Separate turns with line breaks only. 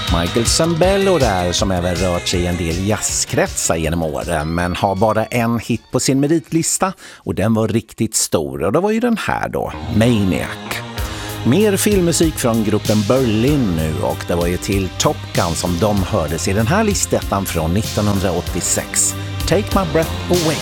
Michael Sembello där, som även rört sig i en del jazzkretsar genom åren, men har bara en hit på sin meritlista och den var riktigt stor, och det var ju den här då, Maniac. Mer filmmusik från gruppen Berlin nu, och det var ju till Top Gun som de hördes i den här listan från 1986. Take My Breath Away.